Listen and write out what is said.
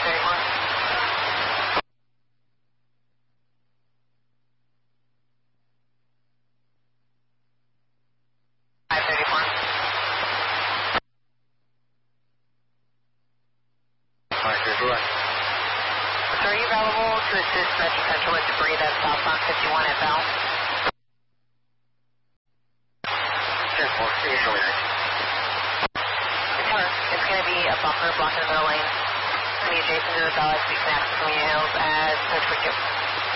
Are you available to assist Metro Central with debris that's southbound 51 at Bell? Yes, we'll see you shortly. It's going to be a bumper blocking the middle lane. It's going to be adjacent to the Bell Exit Canal from Hills as Search for Gibbs.